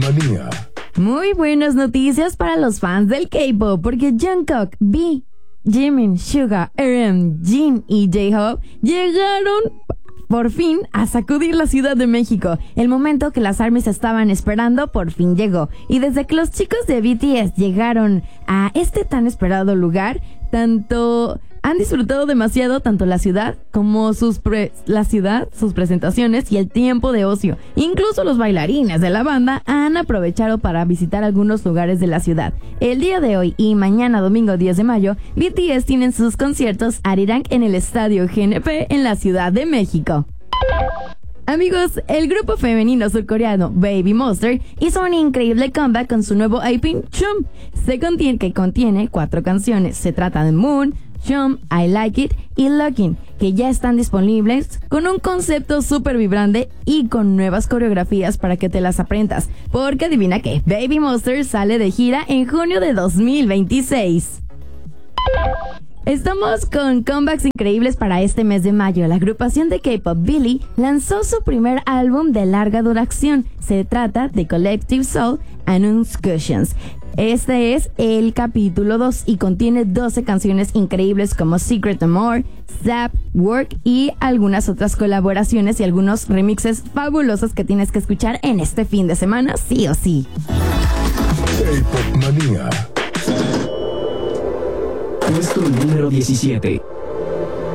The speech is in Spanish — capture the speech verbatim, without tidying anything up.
Manía. Muy buenas noticias para los fans del K-pop, porque Jungkook, V, Jimin, Suga, R M, Jin y J-Hope llegaron por fin a sacudir la Ciudad de México. El momento que las ARMYs estaban esperando por fin llegó. Y desde que los chicos de B T S llegaron a este tan esperado lugar, tanto han disfrutado demasiado tanto la ciudad como sus pre- la ciudad, sus presentaciones y el tiempo de ocio. Incluso los bailarines de la banda han aprovechado para visitar algunos lugares de la ciudad. El día de hoy y mañana domingo diez de mayo, B T S tienen sus conciertos Arirang en el Estadio G N P en la Ciudad de México. Amigos, el grupo femenino surcoreano Baby Monster hizo un increíble comeback con su nuevo I P, Chum, se contiene, que contiene cuatro canciones. Se trata de Moon, Chum, I Like It y Looking, que ya están disponibles con un concepto súper vibrante y con nuevas coreografías para que te las aprendas. Porque adivina qué, Baby Monster sale de gira en junio de dos mil veintiséis. Estamos con comebacks increíbles para este mes de mayo. La agrupación de K-pop Billy lanzó su primer álbum de larga duración. Se trata de Collective Soul Annunciations. Este es el capítulo dos y contiene doce canciones increíbles como Secret Amor, Zap, Work y algunas otras colaboraciones y algunos remixes fabulosos que tienes que escuchar en este fin de semana, sí o sí. K-Pop Manía. Puesto número diecisiete.